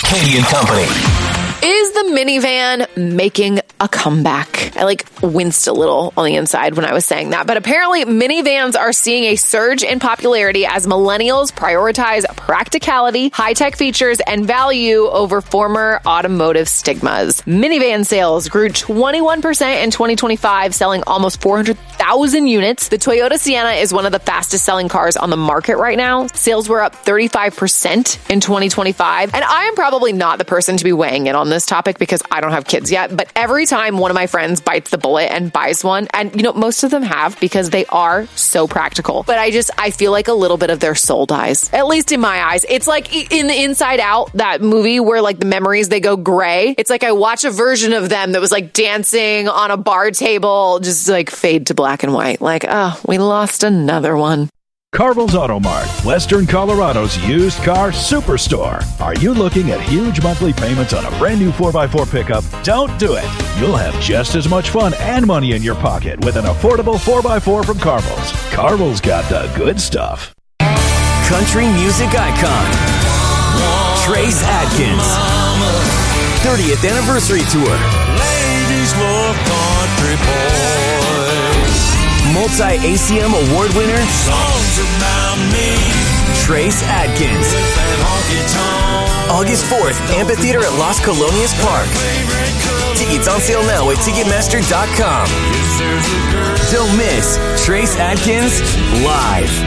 Katie and Company. Is the minivan making a comeback? I winced a little on the inside when I was saying that, but apparently minivans are seeing a surge in popularity as millennials prioritize practicality, high-tech features, and value over former automotive stigmas. Minivan sales grew 21% in 2025, selling almost 400,000 units. The Toyota Sienna is one of the fastest-selling cars on the market right now. Sales were up 35% in 2025, and I am probably not the person to be weighing in on this topic because I don't have kids yet, but every time one of my friends bites the bullet and buys one, and most of them have because they are so practical, but I feel like a little bit of their soul dies, at least in my eyes. It's like in the Inside Out, that movie where the memories, they go gray. It's like I watch a version of them that was dancing on a bar table, just fade to black and white. We lost another one. Carville's Auto Mart, Western Colorado's used car superstore. Are you looking at huge monthly payments on a brand new 4x4 pickup? Don't do it. You'll have just as much fun and money in your pocket with an affordable 4x4 from Carville's. Carville's got the good stuff. Country music icon, Trace Adkins. 30th anniversary tour. Ladies love country boys. Multi-ACM award winner, Songs about me. Trace Adkins. August 4th, Amphitheater at Las Colonias Park. Tickets on sale now at Ticketmaster.com. Don't miss Trace Adkins live.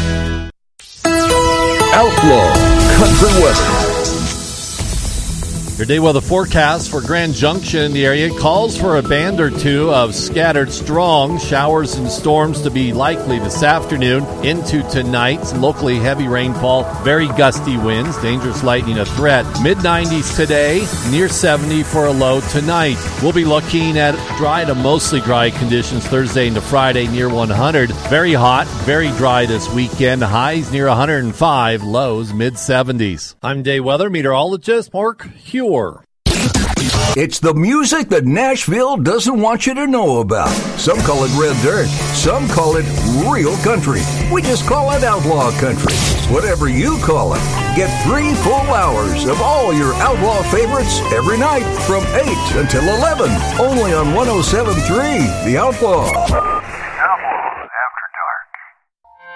Outlaw Country Weather. Your day weather forecast for Grand Junction in the area calls for a band or two of scattered strong showers and storms to be likely this afternoon into tonight. Some locally heavy rainfall, very gusty winds, dangerous lightning a threat. Mid-90s today, near 70 for a low tonight. We'll be looking at dry to mostly dry conditions Thursday into Friday near 100. Very hot, very dry this weekend. Highs near 105, lows mid-70s. I'm day weather meteorologist Mark Hewer. It's the music that Nashville doesn't want you to know about. Some call it red dirt. Some call it real country. We just call it outlaw country. Whatever you call it, get 3 full hours of all your outlaw favorites every night from 8 until 11. Only on 107.3 The Outlaw.